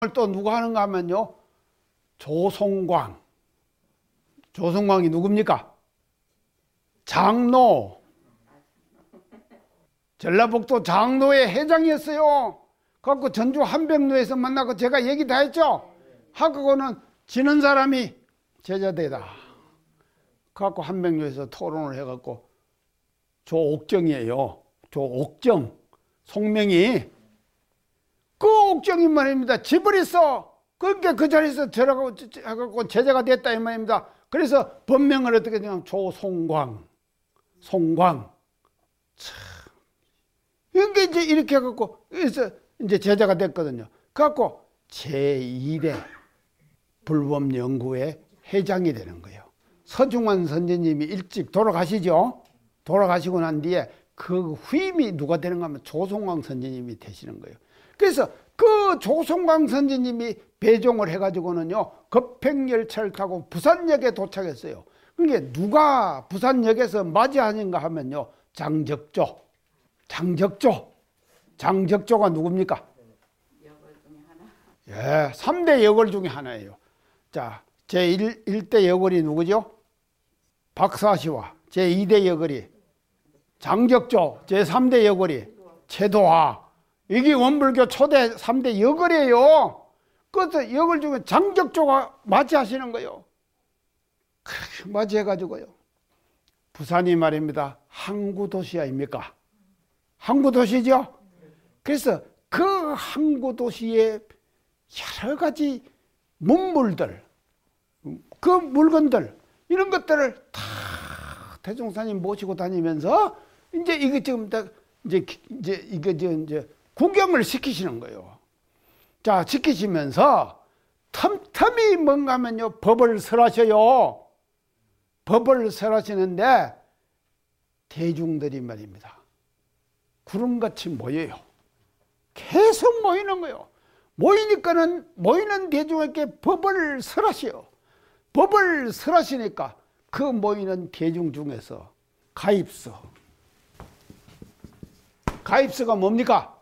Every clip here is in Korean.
또 누가 하는가 하면요, 조송광. 조송광이 누굽니까? 장로. 전라북도 장로의 회장이었어요. 그래갖고 전주 한백로에서 만나고 제가 얘기 다 했죠. 하고는 지는 사람이 제자되다. 그래갖고 한백로에서 토론을 해갖고 조옥정이에요. 조옥정. 송명이. 그 옥정이 말입니다. 집을 있어. 그러니까 그 자리에서 저라고 해갖고 제자가 됐다 이 말입니다. 그래서 본명을 어떻게 되냐면 조송광. 송광. 참. 그러니까 이제 이렇게 해갖고 그래서 이제 제자가 됐거든요. 그래갖고 제1회 불법연구회 회장이 되는 거예요. 서중환 선생님이 일찍 돌아가시죠. 돌아가시고 난 뒤에 그 후임이 누가 되는가 하면 조송광 선생님이 되시는 거예요. 그래서 그 조송광 선생님이 배종을 해가지고는요, 급행열차를 타고 부산역에 도착했어요. 그러니까 누가 부산역에서 맞이하는가 하면요, 장적조. 장적조. 장적조가 누굽니까? 여걸 중에 하나. 예, 3대 여걸 중에 하나예요. 자, 제1대 여걸이 누구죠? 박사시와 제2대 여걸이 장적조, 제3대 여걸이 최도화. 이게 원불교 초대 3대 여걸이에요. 그래서 여걸 중에 장적조가 맞이하시는 거예요. 그렇게 맞이해가지고요. 부산이 말입니다. 항구도시 아닙니까? 항구도시죠? 그래서 그 항구도시의 여러 가지 문물들, 그 물건들, 이런 것들을 다 대종사님 모시고 다니면서 이제 이게 지금 이제 구경을 시키시는 거예요. 자, 시키시면서 틈틈이 뭔가 하면요, 법을 설하셔요. 법을 설하시는데 대중들이 말입니다. 구름같이 모여요. 계속 모이는 거예요. 모이니까는 모이는 대중에게 법을 설하시오. 법을 설하시니까 그 모이는 대중 중에서 가입서. 가입서가 뭡니까?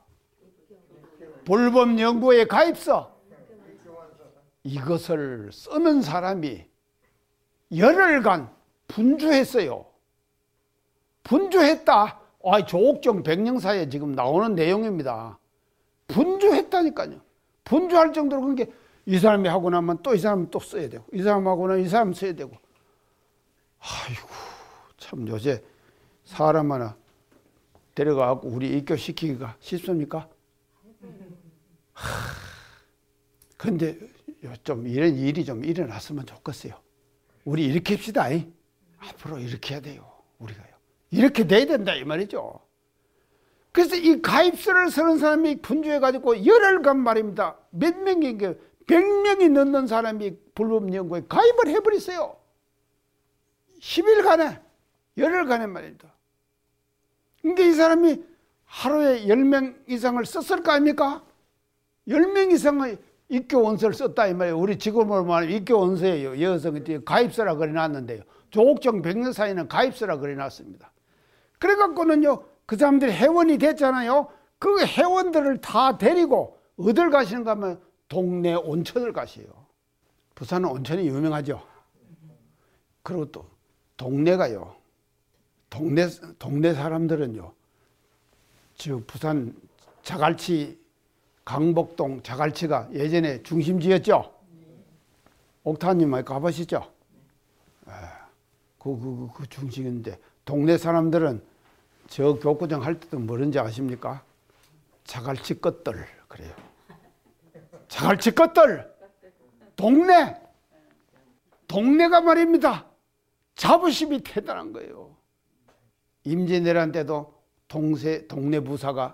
불법연구회 가입서. 이것을 쓰는 사람이 열흘간 분주했어요. 분주했다. 조옥정 백령사에 지금 나오는 내용입니다. 분주했다니까요. 분주할 정도로 그런 게 이 사람이 하고 나면 또 이 사람이 또 써야 되고, 이 사람 하고 나면 이 사람 써야 되고. 아이고, 참 요새 사람 하나 데려가고 우리 입교시키기가 쉽습니까? 근데 좀 이런 일이 좀 일어났으면 좋겠어요. 우리 이렇게 합시다. 앞으로 이렇게 해야 돼요. 우리가요. 이렇게 돼야 된다 이 말이죠. 그래서 이 가입서를 쓰는 사람이 분주해가지고 열흘간 말입니다. 몇 명이, 100명이 넘는 사람이 불법연구에 가입을 해버렸어요. 10일간에, 열흘간에 말입니다. 그러니까 이 사람이 하루에 10명 이상을 썼을 거 아닙니까? 10명 이상의 입교원서를 썼다 이 말이에요. 우리 지금으로 말하면 입교원서예요. 여성이 가입서라 그래놨는데요. 조옥정 백령사에는 가입서라 그래놨습니다. 그래갖고는요, 그 사람들이 회원이 됐잖아요. 그 회원들을 다 데리고 어딜 가시는가 하면 동네 온천을 가세요. 부산은 온천이 유명하죠. 그리고 또 동네가요. 동네 사람들은요, 저 부산 자갈치, 강복동 자갈치가 예전에 중심지였죠. 옥타님 많이 가보시죠. 그 중심인데 동네 사람들은 저 교구장 할 때도 뭐든지 아십니까? 자갈치 것들 그래요. 자갈치 것들. 동네가 말입니다. 자부심이 대단한 거예요. 임진왜란 때도 동네 부사가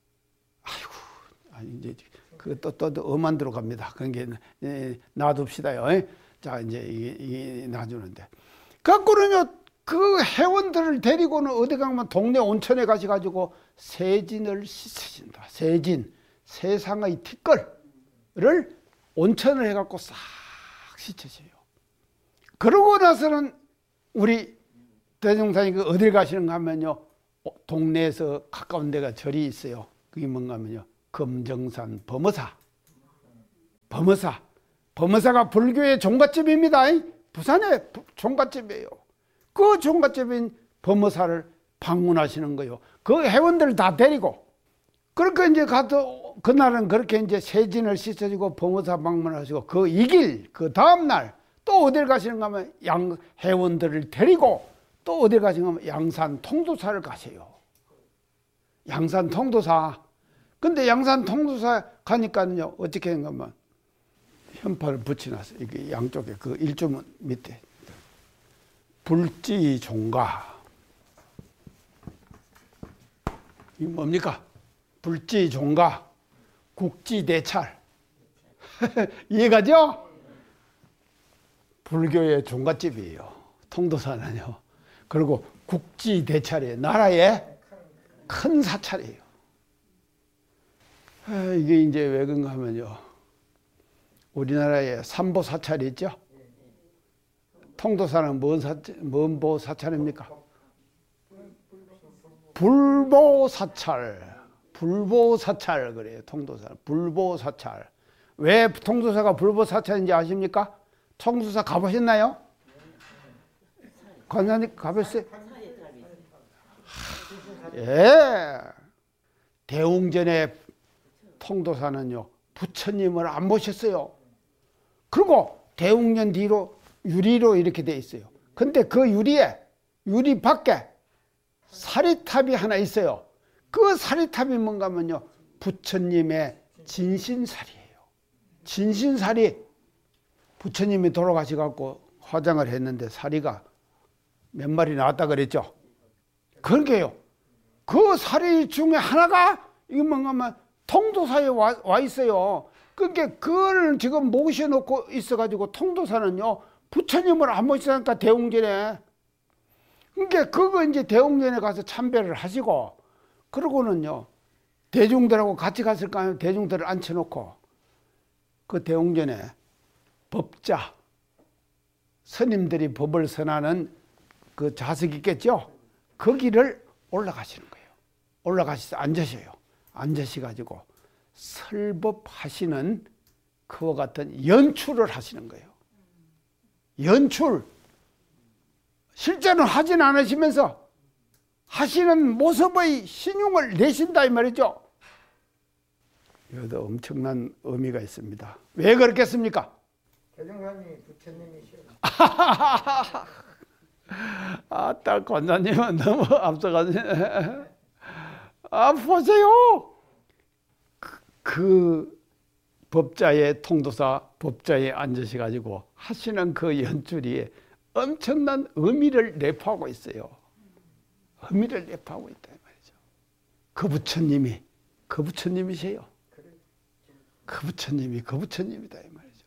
이제 그것도 엄한 데로 갑니다. 그런 게 놔둡시다요. 자, 이제 이게 놔주는데. 갖고는요, 그 회원들을 데리고는 어디 가면 동네 온천에 가셔가지고 세진을 씻으신다. 세진, 세상의 티끌을 온천을 해갖고 싹 씻으셔요. 그러고 나서는 우리 대종사님 어딜 가시는가 하면요, 동네에서 가까운 데가 절이 있어요. 그게 뭔가 하면요, 금정산 범어사. 범어사. 범어사가 불교의 종갓집입니다. 부산의 종갓집이에요. 그 종갓집인 범어사를 방문하시는 거예요. 그 회원들 다 데리고. 그러니까 이제 가서 그날은 그렇게 이제 세진을 씻어주고 범어사 방문하시고 그 이길 그 다음날 또 어딜 가시는가 하면 회원들을 데리고 또 어딜 가시는가 하면 양산 통도사를 가세요. 양산 통도사. 근데 양산 통도사 가니까요 어떻게 하는가 하면 현판을 붙여놨어요. 이게 양쪽에 그 일주문 밑에 불지종가. 이 뭡니까? 불지종가 국지대찰. 이해가죠? 불교의 종갓집이에요. 통도사는요. 그리고 국지대찰이에요. 나라의 큰 사찰이에요. 이게 이제 왜 그런가 하면요. 우리나라에 삼보사찰이 있죠? 통도사는 뭔 보사찰입니까? 불보사찰. 불보사찰 그래요. 통도사. 불보사찰. 왜 통도사가 불보사찰인지 아십니까? 통도사 가보셨나요? 관사님 가보셨어요? 예. 대웅전의 통도사는요 부처님을 안 보셨어요. 그리고 대웅전 뒤로 유리로 이렇게 돼 있어요. 근데 그 유리 밖에 사리탑이 하나 있어요. 그 사리탑이 뭔가 하면요 부처님의 진신사리예요. 진신사리. 부처님이 돌아가셔갖고 화장을 했는데 사리가 몇 마리 나왔다 그랬죠. 그러게요. 그 사리 중에 하나가 이거 뭔가 하면 통도사에 와 있어요. 그러니까 그걸 지금 모셔놓고 있어가지고 통도사는요 부처님을 안 모시니까 대웅전에. 그러니까 그거 이제 대웅전에 가서 참배를 하시고 그러고는요 대중들하고 같이 갔을 거 아니에요. 대중들을 앉혀놓고 그 대웅전에 법자 스님들이 법을 선하는 그 좌석이 있겠죠. 거기를 올라가시는 거예요. 올라가셔서 앉으셔요. 앉으셔가지고 설법하시는 그와 같은 연출을 하시는 거예요. 연출. 실제는 하진 않으시면서 하시는 모습의 신용을 내신다 이 말이죠. 여기도 엄청난 의미가 있습니다. 왜 그렇겠습니까? 대종사님이 부처님이시오. 아따 권사님은 너무 앞서가시네. 아 보세요. 그 법자의 통도사 법자에 앉으셔가지고 하시는 그 연출이 엄청난 의미를 내포하고 있어요. 의미를 내포하고 있다 이 말이죠. 그 부처님이 그 부처님이세요. 그 부처님이 그 부처님이다 이 말이죠.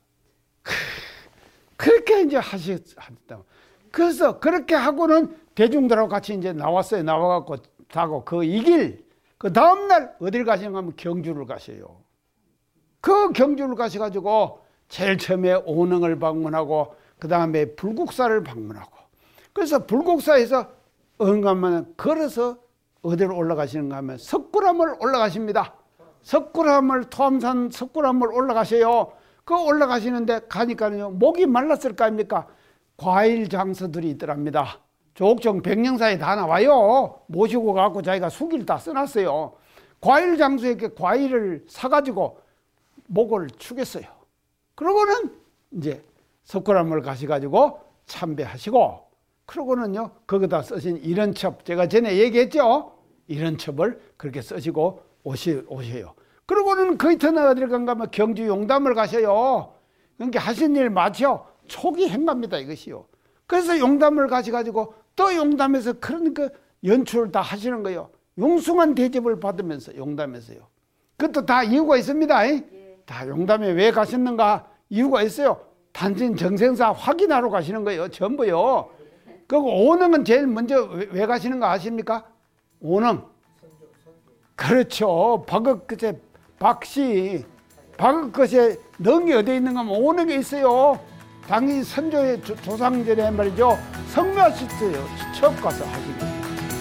그렇게 이제 하셨다. 그래서 그렇게 하고는 대중들하고 같이 이제 나왔어요. 나와갖고 타고 그 이길 그 다음날 어딜 가시는가 하면 경주를 가셔요. 그 경주를 가셔가지고 제일 처음에 오능을 방문하고 그 다음에 불국사를 방문하고 그래서 불국사에서 응가면 걸어서 어디로 올라가시는가 하면 석굴암을 올라가십니다. 석굴암을 토암산 석굴암을 올라가셔요. 그 올라가시는데 가니까요 목이 말랐을 거 아닙니까? 과일 장서들이 있더랍니다. 조옥정 백령사에 다 나와요. 모시고 가고 자기가 수기를 다 써놨어요. 과일 장소에게 과일을 사가지고 목을 축였어요. 그러고는 이제 석굴암을 가셔가지고 참배하시고 그러고는요 거기다 쓰신 이런첩 제가 전에 얘기했죠. 이런첩을 그렇게 쓰시고 오셔요. 그러고는 그 이튿날 어디를 간가 하면 경주 용담을 가셔요. 그러니까 하신 일 마쳐 초기 행갑니다 이것이요. 그래서 용담을 가셔가지고 또 용담에서 그런 그 연출을 다 하시는 거예요. 융숭한 대접을 받으면서 용담에서요. 그것도 다 이유가 있습니다. 다 용담에 왜 가셨는가 이유가 있어요. 단신 정생사 확인하러 가시는 거예요. 전부요. 그리고 오능은 제일 먼저 왜 가시는 거 아십니까? 오능. 그렇죠. 박읍끝에 박씨. 박읍끝에 능이 어디에 있는가 하면 오능에 있어요. 당연히 선조의 조상전에 말이죠. 성묘하셨어요. 처음 가서 하시는